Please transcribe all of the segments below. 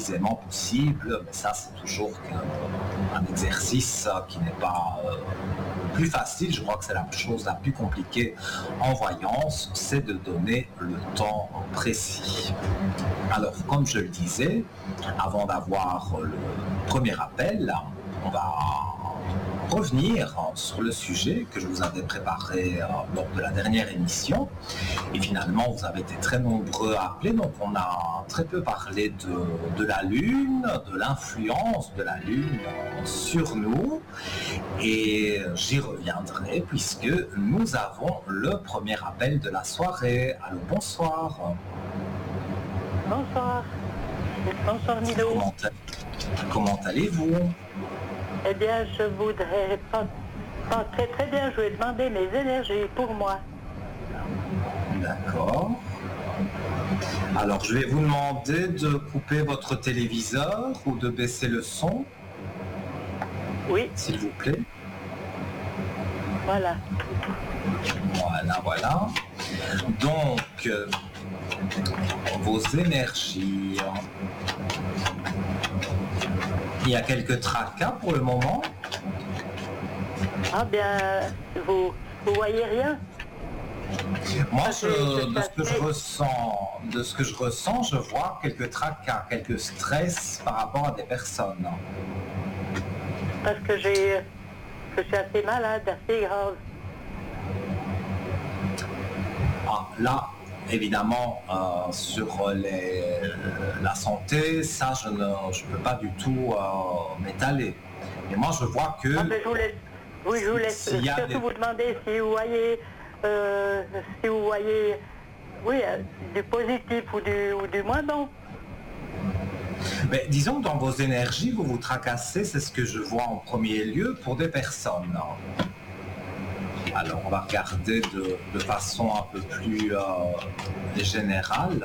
précisément possible, mais ça c'est toujours un exercice qui n'est pas plus facile. Je crois que c'est la chose la plus compliquée en voyance, c'est de donner le temps précis. Alors, comme je le disais, avant d'avoir le premier appel, on va revenir sur le sujet que je vous avais préparé lors de la dernière émission. Et finalement, vous avez été très nombreux à appeler, donc on a très peu parlé de la Lune, de l'influence de la Lune sur nous. Et j'y reviendrai puisque nous avons le premier appel de la soirée. Allô, bonsoir. Bonsoir. Bonsoir Milo. Comment allez-vous? Eh bien, je voudrais pas très très bien, je voulais demander mes énergies pour moi. D'accord. Alors, je vais vous demander de couper votre téléviseur ou de baisser le son. Oui. S'il vous plaît. Voilà. Voilà. Donc, vos énergies. Il y a quelques tracas pour le moment. Ah bien, vous voyez rien? Moi, de ce que je ressens, je vois quelques tracas, quelques stress par rapport à des personnes. Parce que je suis assez malade, assez grave. Ah, là, évidemment, sur la santé, ça, je ne peux pas du tout m'étaler. Et moi, je vois que... Ah, mais je vous laisse surtout vous demander si vous voyez, oui, du positif ou du moins bon. Mais disons que dans vos énergies, vous vous tracassez, c'est ce que je vois en premier lieu pour des personnes. Alors, on va regarder de façon un peu plus générale.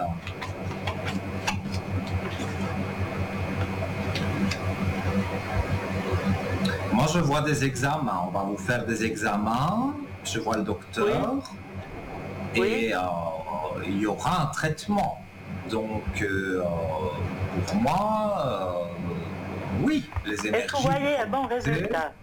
Moi, je vois des examens. On va vous faire des examens. Je vois le docteur. Oui. Et il y aura un traitement. Donc, pour moi, oui, les énergies... Est-ce que vous voyez un bon résultat?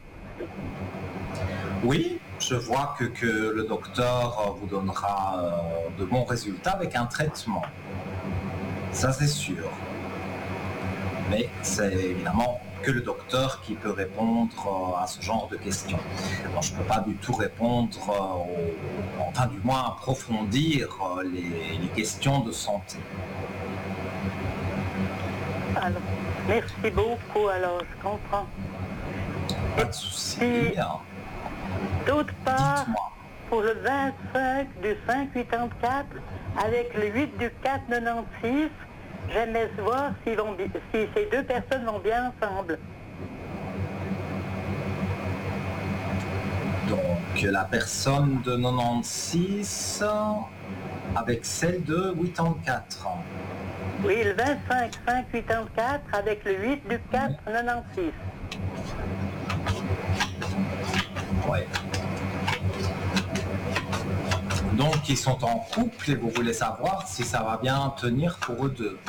Oui, je vois que le docteur vous donnera de bons résultats avec un traitement. Ça, c'est sûr. Mais c'est évidemment que le docteur qui peut répondre à ce genre de questions. Alors, je ne peux pas du tout répondre, enfin du moins approfondir les questions de santé. Alors, merci beaucoup, alors je comprends. Pas de souci. D'autre part, pour le 25 du 584, avec le 8 du 496, j'aimerais voir si ces deux personnes vont bien ensemble. Donc la personne de 96 avec celle de 84. Oui, le 25 584 avec le 8 du 496. Ouais. Donc ils sont en couple et vous voulez savoir si ça va bien tenir pour eux deux.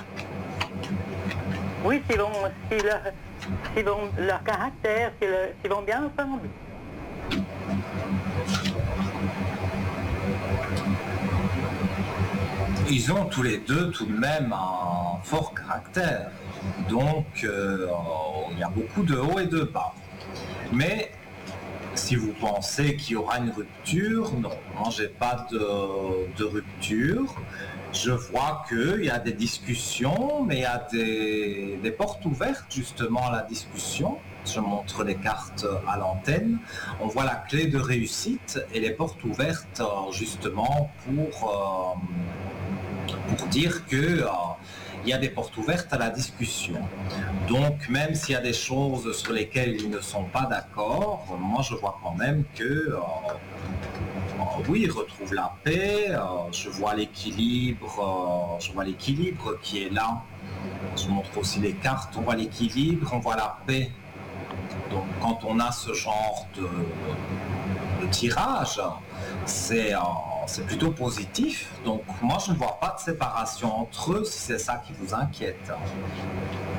Oui, leur caractère, s'ils vont bien ensemble. Ils ont tous les deux tout de même un fort caractère. Donc il y a beaucoup de hauts et de bas. Mais si vous pensez qu'il y aura une rupture, non, moi j'ai pas de rupture. Je vois qu'il y a des discussions, mais il y a des portes ouvertes justement à la discussion. Je montre les cartes à l'antenne. On voit la clé de réussite et les portes ouvertes justement pour dire que il y a des portes ouvertes à la discussion. Donc même s'il y a des choses sur lesquelles ils ne sont pas d'accord, moi je vois quand même que oui, ils retrouvent la paix, je vois l'équilibre qui est là. Je montre aussi les cartes, on voit l'équilibre, on voit la paix. Donc quand on a ce genre de tirage, c'est plutôt positif. Donc moi je ne vois pas de séparation entre eux si c'est ça qui vous inquiète.